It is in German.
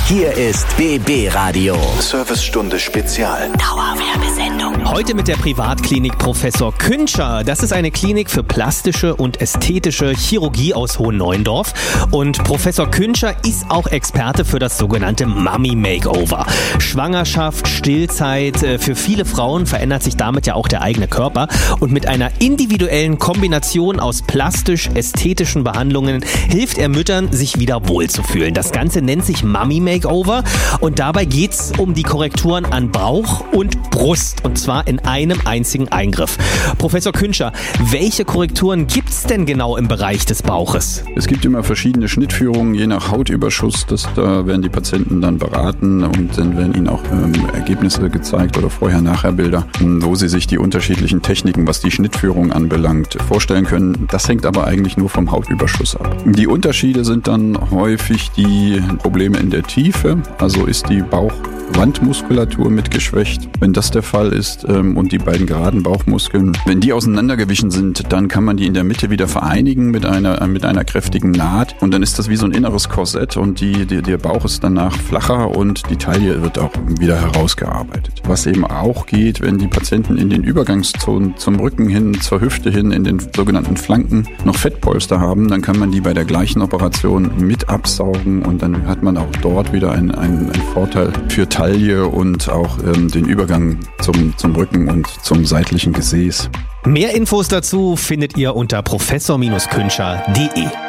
Hier ist BB Radio. Servicestunde Spezial. Dauerwerbesendung. Heute mit der Privatklinik Professor Küntscher. Das ist eine Klinik für plastische und ästhetische Chirurgie aus Hohenneuendorf. Und Professor Küntscher ist auch Experte für das sogenannte Mummy Makeover. Schwangerschaft, Stillzeit, für viele Frauen verändert sich damit ja auch der eigene Körper. Und mit einer individuellen Kombination aus plastisch-ästhetischen Behandlungen hilft er Müttern, sich wieder wohlzufühlen. Das Ganze nennt sich Mummy Makeover und dabei geht's um die Korrekturen an Bauch und Brust und zwar in einem einzigen Eingriff. Professor Küntscher, welche Korrekturen gibt's denn genau im Bereich des Bauches? Es gibt immer verschiedene Schnittführungen, je nach Hautüberschuss. Da werden die Patienten dann beraten und dann werden ihnen auch Ergebnisse gezeigt oder Vorher-Nachher-Bilder, wo sie sich die unterschiedlichen Techniken, was die Schnittführung anbelangt, vorstellen können. Das hängt aber eigentlich nur vom Hautüberschuss ab. Die Unterschiede sind dann häufig die Probleme in der Tiefe, also ist die Bauchwandmuskulatur mit geschwächt. Wenn das der Fall ist und die beiden geraden Bauchmuskeln, wenn die auseinandergewichen sind, dann kann man die in der Mitte wieder vereinigen mit einer kräftigen Naht und dann ist das wie so ein inneres Korsett und der Bauch ist danach flacher und die Taille wird auch wieder herausgearbeitet. Was eben auch geht, wenn die Patienten in den Übergangszonen zum Rücken hin, zur Hüfte hin, in den sogenannten Flanken noch Fettpolster haben, dann kann man die bei der gleichen Operation mit absaugen und dann hat man auch dort wieder einen Vorteil für Taille und auch den Übergang zum Rücken und zum seitlichen Gesäß. Mehr Infos dazu findet ihr unter professor-küntscher.de.